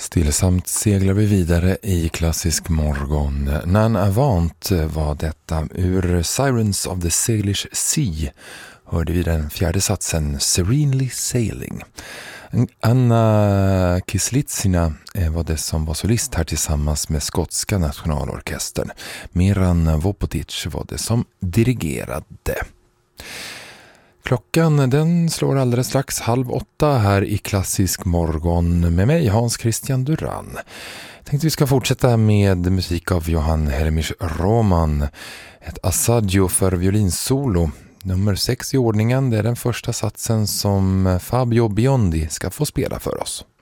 Stillsamt seglar vi vidare i klassisk morgon. Non Avant var detta ur Sirens of the Salish Sea. Hörde vi den fjärde satsen Serenely Sailing. Anna Kislitsina var det som var solist här tillsammans med skotska nationalorkestern. Miran Vopotic var det som dirigerade. Klockan den slår alldeles strax 7:30 här i klassisk morgon med mig Hans Christian Duran. Jag tänkte vi ska fortsätta med musik av Johann Helmich Roman. Ett assaggio för violinsolo. Nummer 6 i ordningen, det är den första satsen som Fabio Biondi ska få spela för oss.